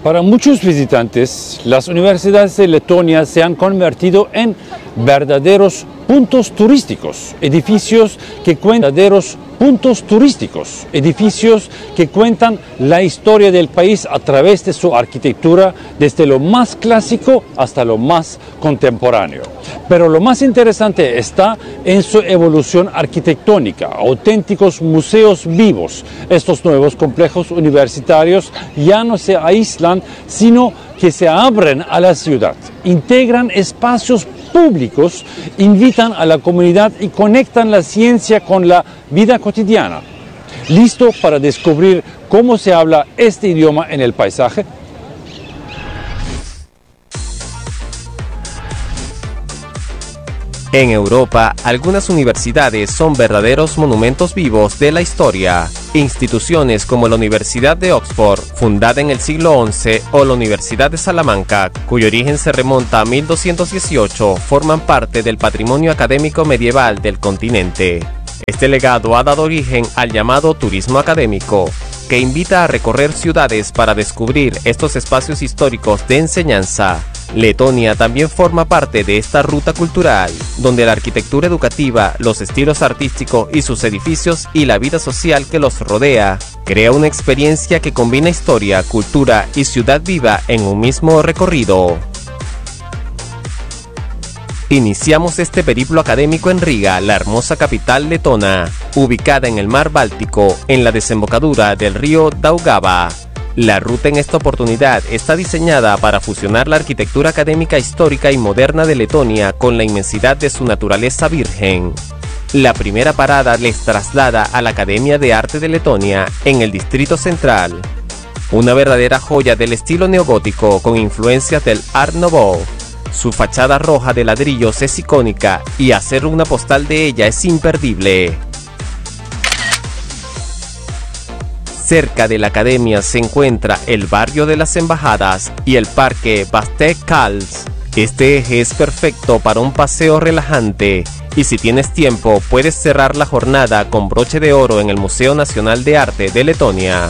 Para muchos visitantes, las universidades de Letonia se han convertido en verdaderos puntos turísticos, edificios que cuentan la historia del país a través de su arquitectura, desde lo más clásico hasta lo más contemporáneo. Pero lo más interesante está en su evolución arquitectónica, auténticos museos vivos. Estos nuevos complejos universitarios ya no se aíslan, sino que se abren a la ciudad, integran espacios públicos, invitan a la comunidad y conectan la ciencia con la vida cotidiana. ¿Listo para descubrir cómo se habla este idioma en el paisaje? En Europa, algunas universidades son verdaderos monumentos vivos de la historia. Instituciones como la Universidad de Oxford, fundada en el siglo XI, o la Universidad de Salamanca, cuyo origen se remonta a 1218, forman parte del patrimonio académico medieval del continente. Este legado ha dado origen al llamado turismo académico, que invita a recorrer ciudades para descubrir estos espacios históricos de enseñanza. Letonia también forma parte de esta ruta cultural, donde la arquitectura educativa, los estilos artísticos y sus edificios y la vida social que los rodea, crea una experiencia que combina historia, cultura y ciudad viva en un mismo recorrido. Iniciamos este periplo académico en Riga, la hermosa capital letona, ubicada en el mar Báltico, en la desembocadura del río Daugava. La ruta en esta oportunidad está diseñada para fusionar la arquitectura académica histórica y moderna de Letonia con la inmensidad de su naturaleza virgen. La primera parada les traslada a la Academia de Arte de Letonia en el Distrito Central. Una verdadera joya del estilo neogótico con influencias del Art Nouveau. Su fachada roja de ladrillos es icónica y hacer una postal de ella es imperdible. Cerca de la academia se encuentra el barrio de las Embajadas y el parque Bastet-Cals. Este eje es perfecto para un paseo relajante y si tienes tiempo puedes cerrar la jornada con broche de oro en el Museo Nacional de Arte de Letonia.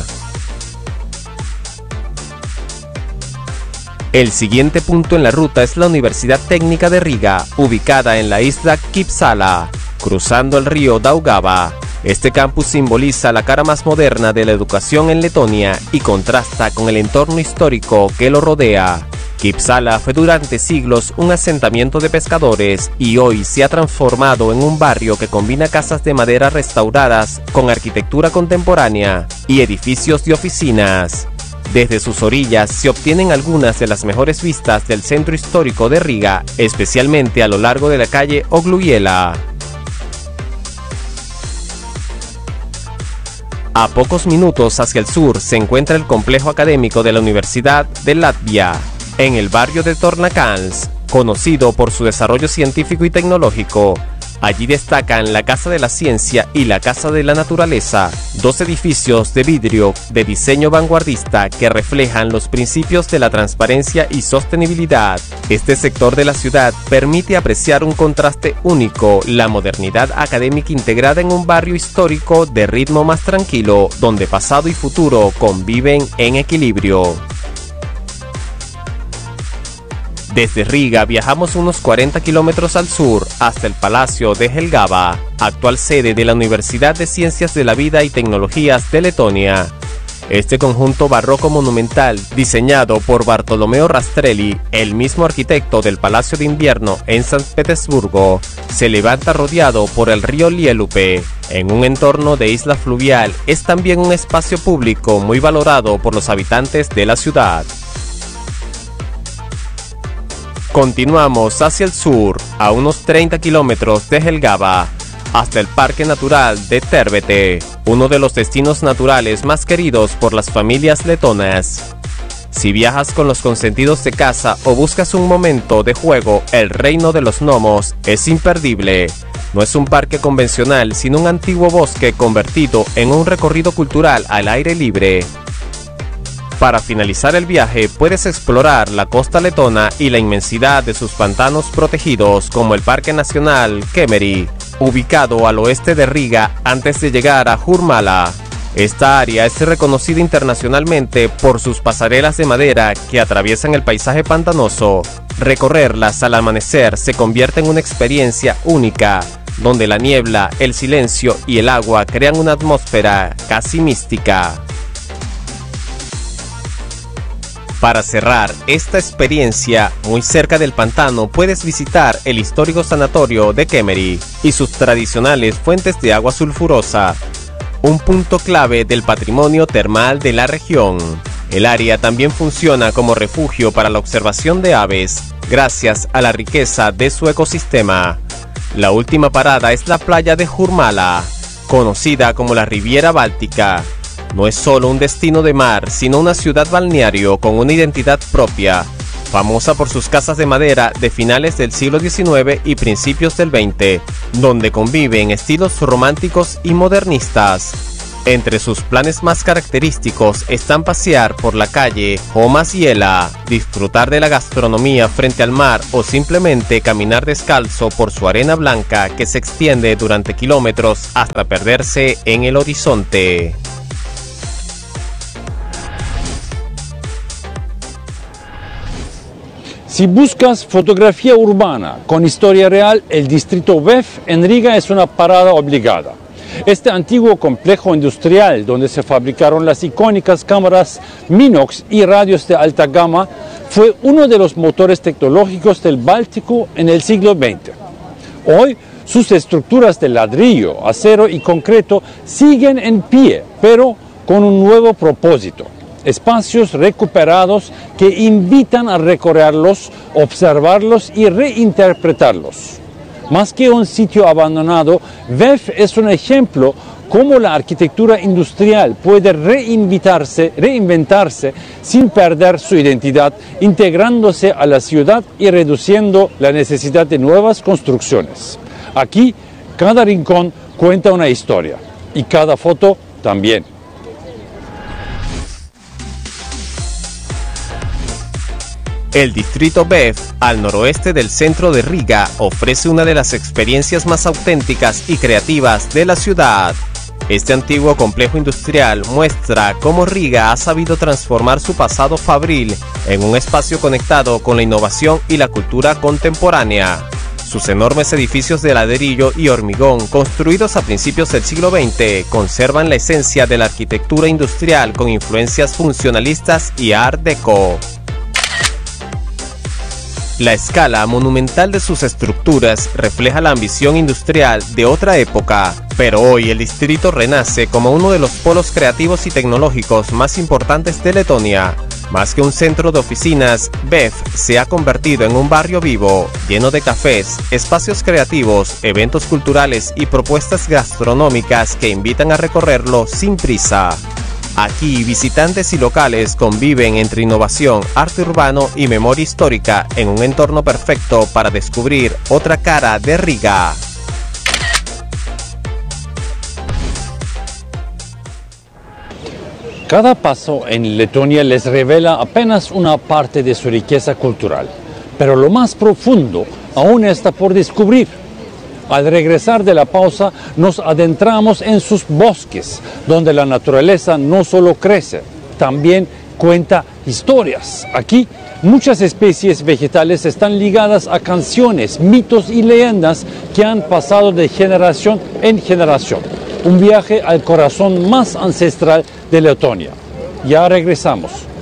El siguiente punto en la ruta es la Universidad Técnica de Riga, ubicada en la isla Kipsala, cruzando el río Daugava. Este campus simboliza la cara más moderna de la educación en Letonia y contrasta con el entorno histórico que lo rodea. Kipsala fue durante siglos un asentamiento de pescadores y hoy se ha transformado en un barrio que combina casas de madera restauradas con arquitectura contemporánea y edificios de oficinas. Desde sus orillas se obtienen algunas de las mejores vistas del centro histórico de Riga, especialmente a lo largo de la calle Oglujela. A pocos minutos hacia el sur se encuentra el complejo académico de la Universidad de Latvia, en el barrio de Tornakals, conocido por su desarrollo científico y tecnológico. Allí destacan la Casa de la Ciencia y la Casa de la Naturaleza, dos edificios de vidrio de diseño vanguardista que reflejan los principios de la transparencia y sostenibilidad. Este sector de la ciudad permite apreciar un contraste único, la modernidad académica integrada en un barrio histórico de ritmo más tranquilo, donde pasado y futuro conviven en equilibrio. Desde Riga viajamos unos 40 kilómetros al sur hasta el Palacio de Jelgava, actual sede de la Universidad de Ciencias de la Vida y Tecnologías de Letonia. Este conjunto barroco monumental, diseñado por Bartolomeo Rastrelli, el mismo arquitecto del Palacio de Invierno en San Petersburgo, se levanta rodeado por el río Lielupe. En un entorno de isla fluvial, es también un espacio público muy valorado por los habitantes de la ciudad. Continuamos hacia el sur, a unos 30 kilómetros de Jelgava, hasta el Parque Natural de Tervete, uno de los destinos naturales más queridos por las familias letonas. Si viajas con los consentidos de casa o buscas un momento de juego, el Reino de los Gnomos es imperdible. No es un parque convencional, sino un antiguo bosque convertido en un recorrido cultural al aire libre. Para finalizar el viaje, puedes explorar la costa letona y la inmensidad de sus pantanos protegidos, como el Parque Nacional Kemeri, ubicado al oeste de Riga antes de llegar a Jurmala. Esta área es reconocida internacionalmente por sus pasarelas de madera que atraviesan el paisaje pantanoso. Recorrerlas al amanecer se convierte en una experiencia única, donde la niebla, el silencio y el agua crean una atmósfera casi mística. Para cerrar esta experiencia, muy cerca del pantano puedes visitar el histórico sanatorio de Kemery y sus tradicionales fuentes de agua sulfurosa, un punto clave del patrimonio termal de la región. El área también funciona como refugio para la observación de aves, gracias a la riqueza de su ecosistema. La última parada es la playa de Jurmala, conocida como la Riviera Báltica. No es solo un destino de mar, sino una ciudad balneario con una identidad propia, famosa por sus casas de madera de finales del siglo XIX y principios del XX, donde conviven estilos románticos y modernistas. Entre sus planes más característicos están pasear por la calle Homasyiela, disfrutar de la gastronomía frente al mar o simplemente caminar descalzo por su arena blanca que se extiende durante kilómetros hasta perderse en el horizonte. Si buscas fotografía urbana con historia real, el distrito VEF en Riga es una parada obligada. Este antiguo complejo industrial donde se fabricaron las icónicas cámaras Minox y radios de alta gama fue uno de los motores tecnológicos del Báltico en el siglo XX. Hoy sus estructuras de ladrillo, acero y concreto siguen en pie, pero con un nuevo propósito. Espacios recuperados que invitan a recorrerlos, observarlos y reinterpretarlos. Más que un sitio abandonado, VEF es un ejemplo cómo la arquitectura industrial puede reinventarse sin perder su identidad, integrándose a la ciudad y reduciendo la necesidad de nuevas construcciones. Aquí, cada rincón cuenta una historia y cada foto también. El distrito VEF, al noroeste del centro de Riga, ofrece una de las experiencias más auténticas y creativas de la ciudad. Este antiguo complejo industrial muestra cómo Riga ha sabido transformar su pasado fabril en un espacio conectado con la innovación y la cultura contemporánea. Sus enormes edificios de ladrillo y hormigón, construidos a principios del siglo XX, conservan la esencia de la arquitectura industrial con influencias funcionalistas y Art Deco. La escala monumental de sus estructuras refleja la ambición industrial de otra época, pero hoy el distrito renace como uno de los polos creativos y tecnológicos más importantes de Letonia. Más que un centro de oficinas, VEF se ha convertido en un barrio vivo, lleno de cafés, espacios creativos, eventos culturales y propuestas gastronómicas que invitan a recorrerlo sin prisa. Aquí, visitantes y locales conviven entre innovación, arte urbano y memoria histórica en un entorno perfecto para descubrir otra cara de Riga. Cada paso en Letonia les revela apenas una parte de su riqueza cultural, pero lo más profundo aún está por descubrir. Al regresar de la pausa, nos adentramos en sus bosques, donde la naturaleza no solo crece, también cuenta historias. Aquí, muchas especies vegetales están ligadas a canciones, mitos y leyendas que han pasado de generación en generación. Un viaje al corazón más ancestral de Letonia. Ya regresamos.